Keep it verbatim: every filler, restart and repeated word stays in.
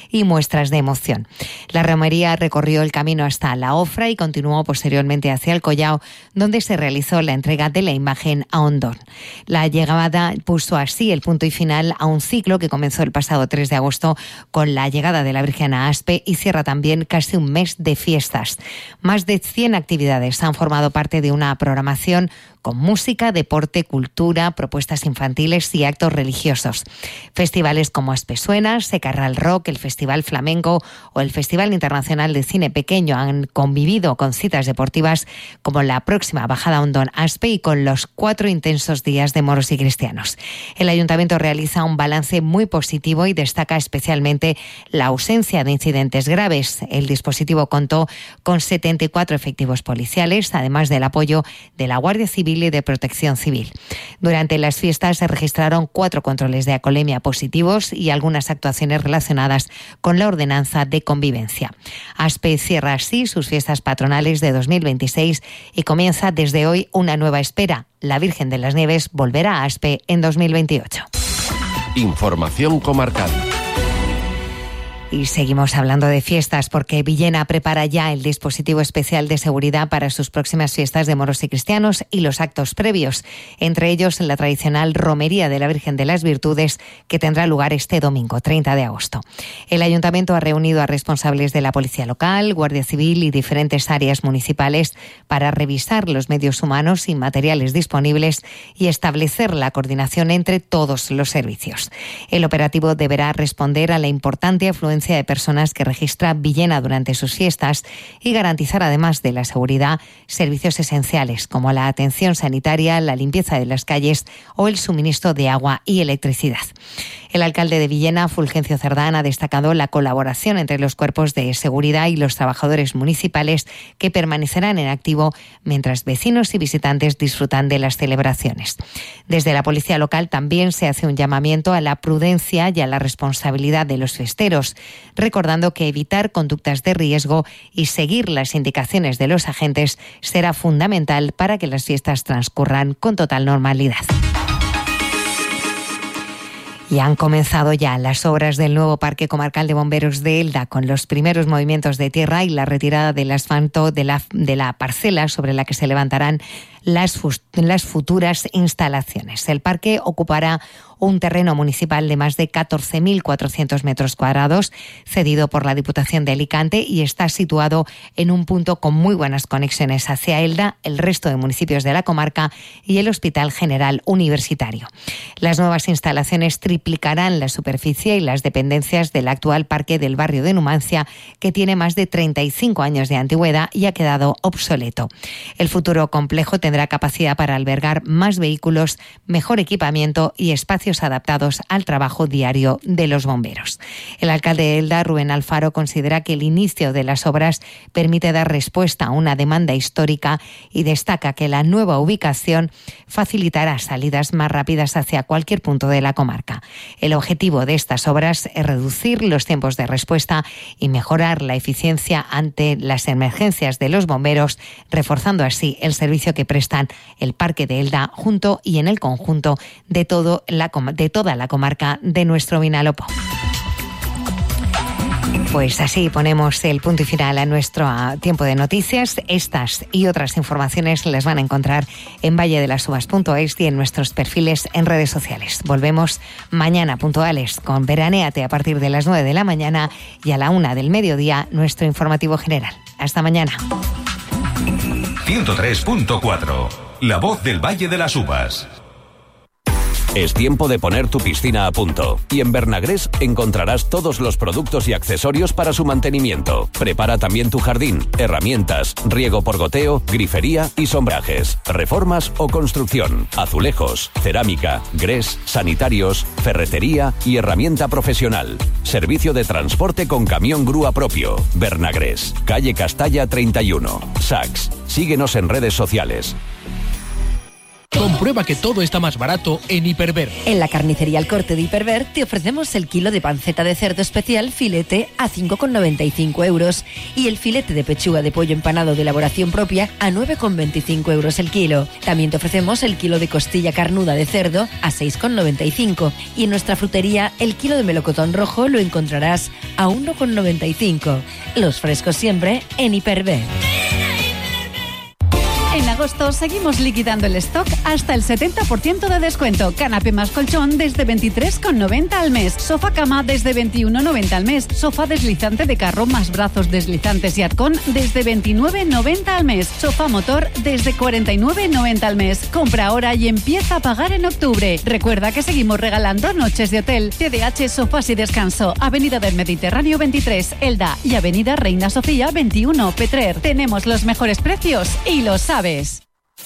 y muestras de emoción. La romería recorrió el camino hasta La Ofra y continuó posteriormente hacia el Collao, donde se realizó la entrega de la imagen a Ondón. La llegada puso así el punto y final a un ciclo que comenzó el pasado tres de agosto con la llegada de la Virgen a Aspe y cierra también casi un mes de fiestas. Más de cien actividades han formado parte de una programación con música, deporte, cultura, propuestas infantiles y actos religiosos. Festivales como Aspesuena, Secarral Rock, el Festival Flamenco o el Festival Internacional de Cine Pequeño han convivido con citas deportivas como la próxima Bajada Ondón Aspe y con los cuatro intensos días de moros y cristianos. El Ayuntamiento realiza un balance muy positivo y destaca especialmente la ausencia de incidentes graves. El dispositivo contó con setenta y cuatro efectivos policiales, además del apoyo de la Guardia Civil y de Protección Civil. Durante las fiestas se registraron cuatro controles de alcoholemia positivos y algunas actuaciones relacionadas con la ordenanza de convivencia. Aspe cierra así sus fiestas patronales de dos mil veintiséis y comienza desde hoy una nueva espera. La Virgen de las Nieves volverá a Aspe en dos mil veintiocho. Información comarcal. Y seguimos hablando de fiestas porque Villena prepara ya el dispositivo especial de seguridad para sus próximas fiestas de moros y cristianos y los actos previos, entre ellos la tradicional Romería de la Virgen de las Virtudes que tendrá lugar este domingo, treinta de agosto. El Ayuntamiento ha reunido a responsables de la Policía Local, Guardia Civil y diferentes áreas municipales para revisar los medios humanos y materiales disponibles y establecer la coordinación entre todos los servicios. El operativo deberá responder a la importante afluencia de personas que registra Villena durante sus fiestas y garantizar, además de la seguridad, servicios esenciales como la atención sanitaria, la limpieza de las calles o el suministro de agua y electricidad. El alcalde de Villena, Fulgencio Cerdán, ha destacado la colaboración entre los cuerpos de seguridad y los trabajadores municipales que permanecerán en activo mientras vecinos y visitantes disfrutan de las celebraciones. Desde la Policía Local también se hace un llamamiento a la prudencia y a la responsabilidad de los festeros, recordando que evitar conductas de riesgo y seguir las indicaciones de los agentes será fundamental para que las fiestas transcurran con total normalidad. Y han comenzado ya las obras del nuevo Parque Comarcal de Bomberos de Elda, con los primeros movimientos de tierra y la retirada del asfalto de la, de la parcela sobre la que se levantarán las, las futuras instalaciones. El parque ocupará un terreno municipal de más de catorce mil cuatrocientos metros cuadrados, cedido por la Diputación de Alicante y está situado en un punto con muy buenas conexiones hacia Elda, el resto de municipios de la comarca y el Hospital General Universitario. Las nuevas instalaciones triplicarán la superficie y las dependencias del actual parque del barrio de Numancia, que tiene más de treinta y cinco años de antigüedad y ha quedado obsoleto. El futuro complejo tendrá capacidad para albergar más vehículos, mejor equipamiento y espacios adaptados al trabajo diario de los bomberos. El alcalde de Elda, Rubén Alfaro, considera que el inicio de las obras permite dar respuesta a una demanda histórica y destaca que la nueva ubicación facilitará salidas más rápidas hacia cualquier punto de la comarca. El objetivo de estas obras es reducir los tiempos de respuesta y mejorar la eficiencia ante las emergencias de los bomberos, reforzando así el servicio que prestan el Parque de Elda junto y en el conjunto de todo la de toda la comarca de nuestro Vinalopó. Pues así ponemos el punto y final a nuestro tiempo de noticias. Estas y otras informaciones las van a encontrar en valledelasuvas punto es y en nuestros perfiles en redes sociales. Volvemos mañana puntuales con Veranéate a partir de las nueve de la mañana y a la una del mediodía nuestro informativo general. Hasta mañana. ciento tres punto cuatro, la voz del Valle de las Uvas. Es tiempo de poner tu piscina a punto y en Bernagrés encontrarás todos los productos y accesorios para su mantenimiento. Prepara también tu jardín, herramientas, riego por goteo, grifería y sombrajes, reformas o construcción, azulejos, cerámica, grés, sanitarios, ferretería y herramienta profesional. Servicio de transporte con camión grúa propio. Bernagrés, calle Castalla treinta y uno. Saks. Síguenos en redes sociales. Compra Comprueba que todo está más barato en Hiperver. En la carnicería El Corte de Hiperver te ofrecemos el kilo de panceta de cerdo especial filete a cinco con noventa y cinco euros y el filete de pechuga de pollo empanado de elaboración propia a nueve con veinticinco euros el kilo. También te ofrecemos el kilo de costilla carnuda de cerdo a seis con noventa y cinco y en nuestra frutería el kilo de melocotón rojo lo encontrarás a uno con noventa y cinco. Los frescos siempre en Hiperver. En agosto seguimos liquidando el stock hasta el setenta por ciento de descuento. Canapé más colchón desde veintitrés con noventa al mes. Sofá cama desde veintiuno con noventa al mes. Sofá deslizante de carro más brazos deslizantes y arcón desde veintinueve con noventa al mes. Sofá motor desde cuarenta y nueve con noventa al mes. Compra ahora y empieza a pagar en octubre. Recuerda que seguimos regalando noches de hotel. T D H Sofás y Descanso. Avenida del Mediterráneo veintitrés, Elda, y Avenida Reina Sofía veintiuno, Petrer. Tenemos los mejores precios y lo sabes.